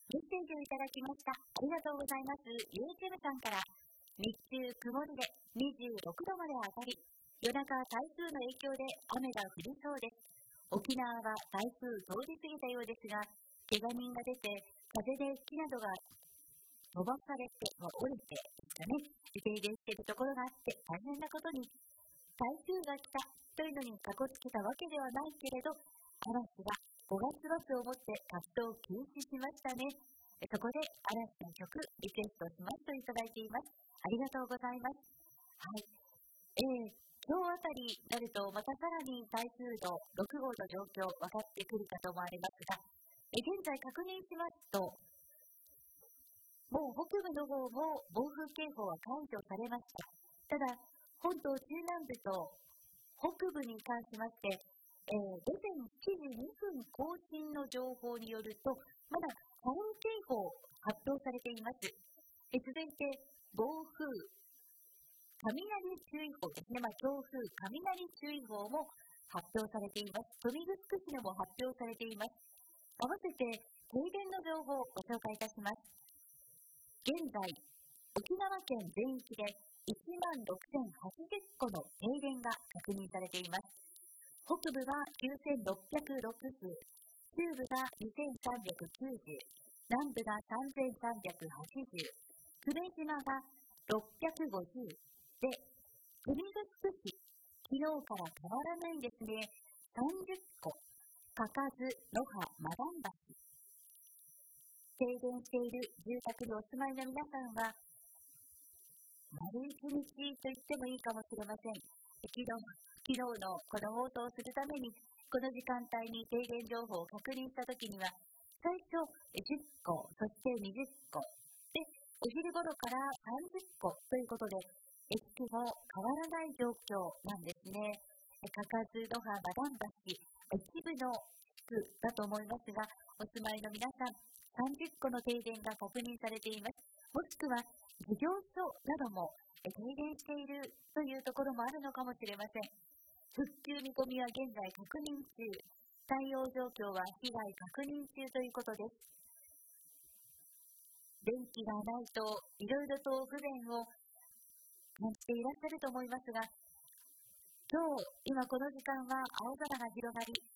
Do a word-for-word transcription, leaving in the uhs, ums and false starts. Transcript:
メッセージをいただきました。ありがとうございます。ゆうちぇむさんから、日中曇りでにじゅうろくどまで上がり、夜中台風の影響で雨が降りそうです。沖縄は台風通り過ぎたようですが、怪我人が出て、風で木などが飛ばされて、まあ、折れてですかね、停電しているところがあって大変なことに、台風が来たというのにかこつけたわけではないけれど、嵐はごがつ末をもって活動を休止しましたね。そこで嵐の曲リクエストしますといただいています。ありがとうございます。はい。えー、今日あたりになるとまたさらに台風のろくごうの状況分かってくるかと思われますが、え現在確認しますと、もう北部の方も暴風警報は解除されました。ただ、本島中南部と北部に関しまして、えー、午前しちじにふん更新の情報によると、まだ波浪警報発表されています。え続いて、暴風、雷注意報ですね。まあ、強風、雷注意報も発表されています。豊見城市でも発表されています。合わせて、停電の情報をご紹介いたします。現在、沖縄県全域でいちまんろくせんはちじゅっこの停電が確認されています。北部はきゅうせんろっぴゃくろくすう、中部がにせんさんびゃくきゅうじゅう、南部がさんぜんさんびゃくはちじゅう、久米島がろっぴゃくごじゅうで、豊見城市、昨日から変わらないんですね、さんじゅっこ、かかず、のは、マダン橋。停電している住宅にお住まいの皆さんは、丸一日と言ってもいいかもしれません。昨日昨日のこの放送をするために、この時間帯に停電情報を確認したときには、最初じゅっこ、そしてにじゅっこ、で、お昼頃からさんじゅっこということで、いつも変わらない状況なんですね。かかず、のは、マダン橋、一部の地区だと思いますが、お住まいの皆さん、さんじゅっこの停電が確認されています。もしくは、事業所なども停電しているというところもあるのかもしれません。復旧見込みは現在確認中、対応状況は被害確認中ということです。電気がないといろいろと不便を感じていらっしゃると思いますが、今日、今この時間は青空が広がり、